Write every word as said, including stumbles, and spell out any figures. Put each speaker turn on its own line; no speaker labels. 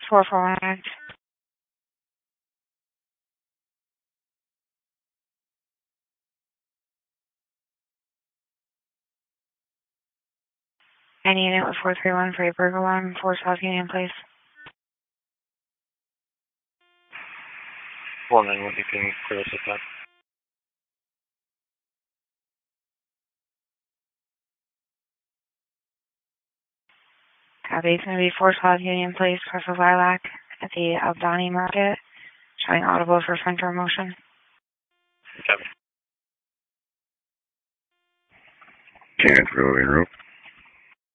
four four one nine. Any unit with four three one for your burger alarm, four South Union Place.
four nine one, you can clear us at that.
Copy. It's going to be four South Union Place, Crystal Lilac, at the Albany Market, showing audible for front door motion.
Copy.
Can't really rope.